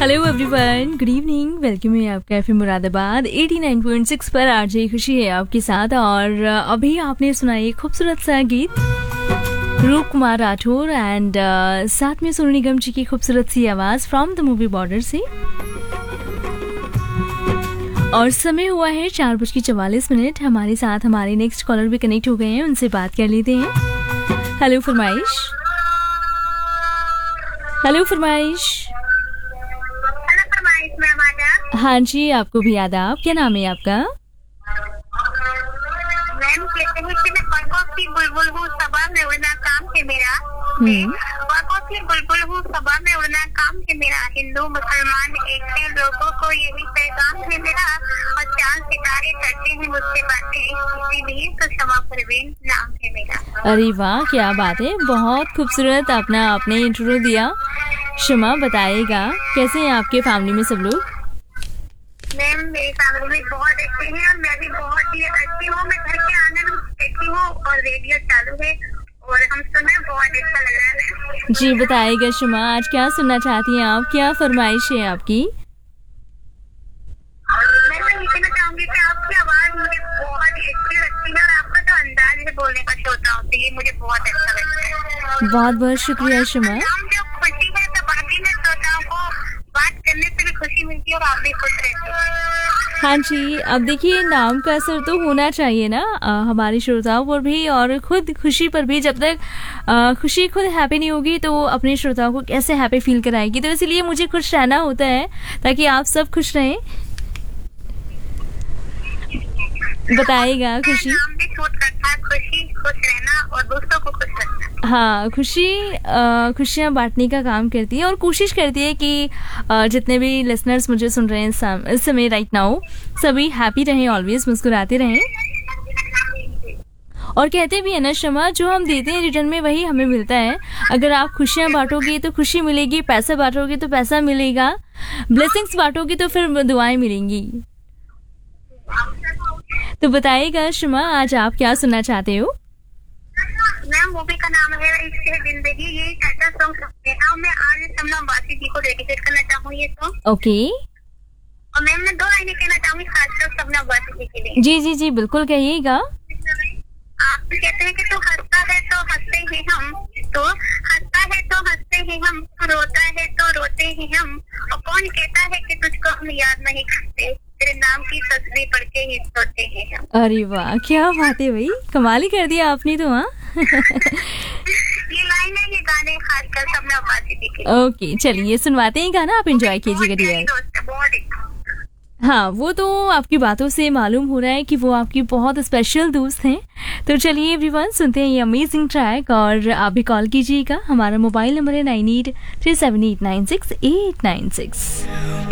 Hello everyone, good evening. Welcome है आपका FM Moradabad 89.6 पर। आरजे खुशी है आपके साथ और अभी आपने सुना एक खूबसूरत सा गीत रूप कुमार राठौर एंड साथ में सोनू निगम जी की खूबसूरत सी आवाज फ्रॉम द मूवी बॉर्डर से। और समय हुआ है 4:44। हमारे साथ हमारे नेक्स्ट कॉलर भी कनेक्ट हो गए हैं, उनसे बात कर लेते हैं। हेलो फरमाइश। हेलो फरमाइश। हाँ जी, आपको भी आदाब। क्या नाम है आपका? मैम कहते हैं कि मैं बरकों की बुलबुल हूँ, सबा में उड़ना काम है मेरा। बरकों की बुलबुल हूँ, सबा में उड़ना काम है मेरा। हिंदू मुसलमान एक है, लोगों को यही पैगाम है मेरा। और चांद सितारे करते हैं मुझसे बातें, इसीलिए तो शमा परवीन नाम है मेरा। अरे वाह, क्या बात है, बहुत खूबसूरत अपना आपने इंट्रो दिया। शमा, बताइएगा कैसे हैं आपके फैमिली में सब लोग? मैम मेरी फैमिली में बहुत अच्छी है और मैं भी बहुत ही अच्छी हूँ। मैं घर के आंगन में बैठी हूँ और रेडियो चालू है और हम सुने, बहुत अच्छा लग रहा है। जी बताइएगा शमा, आज क्या सुनना चाहती हैं आप? क्या फरमाइश है आपकी? मैं ये कहना चाहूंगी कि आपकी आवाज मुझे बहुत ही अच्छी लगती है और आपका जो अंदाज है बोलने का श्रोता होती है, मुझे बहुत अच्छा लगता है। बहुत बहुत शुक्रिया शमा। हम जो खुशी है तो बाकी में श्रोताओं को बात करने से भी खुशी मिलती है और आप भी खुश रहते हैं। हाँ जी, अब देखिए नाम का असर तो होना चाहिए ना हमारे श्रोताओं पर भी और खुद खुशी पर भी। जब तक खुशी खुद हैप्पी नहीं होगी तो अपने श्रोताओं को कैसे हैप्पी फील कराएगी? तो इसलिए मुझे खुश रहना होता है ताकि आप सब खुश रहें। बताइएगा खुशी। नाम भी सूट करता है, खुशी, खुश रहना और दूसरों को खुश रखना। हाँ, खुशी खुशियाँ बांटने का काम करती है और कोशिश करती है कि जितने भी लिसनर्स मुझे सुन रहे हैं इस समय राइट नाउ, सभी हैप्पी रहें, ऑलवेज मुस्कुराते रहें। और कहते भी है ना शमा, जो हम देते हैं रिटर्न में वही हमें मिलता है। अगर आप खुशियाँ बांटोगे तो खुशी मिलेगी, पैसा बांटोगे तो पैसा मिलेगा, ब्लेसिंग्स बांटोगे तो फिर दुआएं मिलेंगी। तो बताइएगा शमा, आज आप क्या सुनना चाहते हो? मैम मूवी का नाम है इश्क है जिंदगी, यही टाइटल सॉन्ग है। मैं आज शबनम वासी जी को डेडिकेट करना चाहूँ ये सॉन्ग। ओके। और मैम मैं 2 लाइनें कहना चाहूँगी खासकर शबनम वासी जी के लिए। जी जी जी, बिल्कुल कहिएगा। आप कहते हैं कि तू हंसता है तो हंसते हैं हम, तो हंसता है तो हंसते हैं हम, रोता है तो रोते हैं हम। और कौन कहता है कि तुझको हम याद नहीं करते, तेरे नाम की तस्वीर पढ़ के ही सोते हैं हम। अरे वाह, क्या बात है भाई, कमाल ही कर दिया आपने तो। हाँ ये लाइन है, ये गाने खासकर शबनम वासी जी के। ओके, चलिए सुनवाते हैं गाना, आप एंजॉय कीजिएगा डियर। हाँ, वो तो आपकी बातों से मालूम हो रहा है कि वो आपकी बहुत स्पेशल दोस्त हैं। तो चलिए एवरीवन, सुनते हैं ये अमेजिंग ट्रैक और आप भी कॉल कीजिएगा। हमारा मोबाइल नंबर है 9837896896।